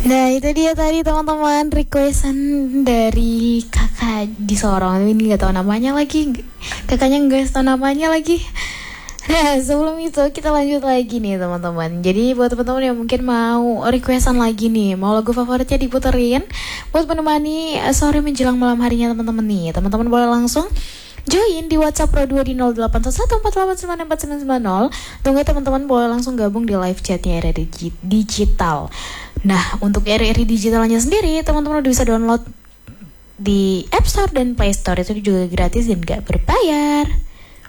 Nah itu dia tadi teman-teman requestan dari kakak di Sorong. Ini nggak tahu namanya lagi, kakaknya nggak tahu namanya lagi. Nah sebelum itu kita lanjut lagi nih teman-teman. Jadi buat teman-teman yang mungkin mau requestan lagi nih, mau lagu favoritnya diputerin buat menemani sore menjelang malam harinya teman-teman nih, teman-teman boleh langsung join di WhatsApp Pro 2 di 081148949990. Tunggu teman-teman boleh langsung gabung di live chatnya RRI Digital. Nah untuk RRI Digitalnya sendiri teman-teman udah bisa download di App Store dan Play Store. Itu juga gratis dan gak berbayar.